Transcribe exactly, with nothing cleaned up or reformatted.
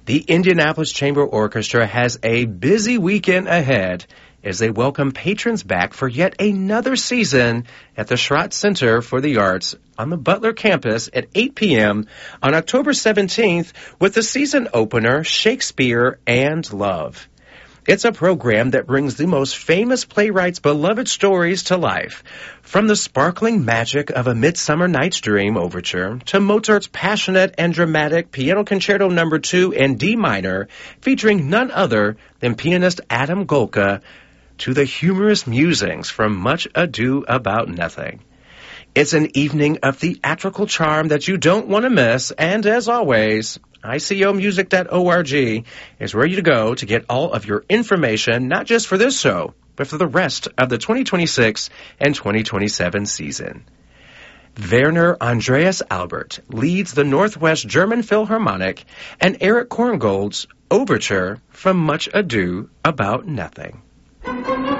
The Indianapolis Chamber Orchestra has a busy weekend ahead as they welcome patrons back for yet another season at the Schrott Center for the Arts on the Butler campus at eight p.m. on October seventeenth with the season opener, Shakespeare and Love. It's a program that brings the most famous playwrights' beloved stories to life, from the sparkling magic of A Midsummer Night's Dream overture to Mozart's passionate and dramatic Piano Concerto Number two in D minor, featuring none other than pianist Adam Golka, to the humorous musings from Much Ado About Nothing. It's an evening of theatrical charm that you don't want to miss, and as always, I C O music dot org is where you go to get all of your information, not just for this show, but for the rest of the twenty twenty-six and twenty twenty-seven season. Werner Andreas Albert leads the Northwest German Philharmonic and Eric Korngold's Overture from Much Ado About Nothing.